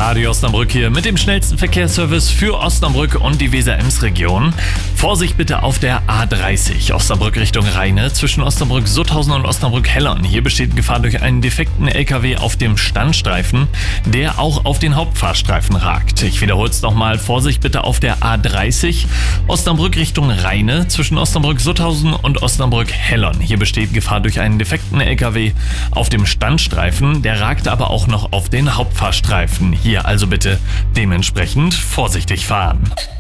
Radio Osnabrück hier mit dem schnellsten Verkehrsservice für Osnabrück und die Weser-Ems-Region. Vorsicht bitte auf der A30 Osnabrück Richtung Rheine zwischen Osnabrück-Sutthausen und Osnabrück-Hellern. Hier besteht Gefahr durch einen defekten LKW auf dem Standstreifen, der auch auf den Hauptfahrstreifen ragt. Ich wiederhole es nochmal. Vorsicht bitte auf der A30 Osnabrück Richtung Rheine zwischen Osnabrück-Sutthausen und Osnabrück-Hellern. Hier besteht Gefahr durch einen defekten LKW auf dem Standstreifen, der ragt aber auch noch auf den Hauptfahrstreifen. Hier also bitte dementsprechend vorsichtig fahren.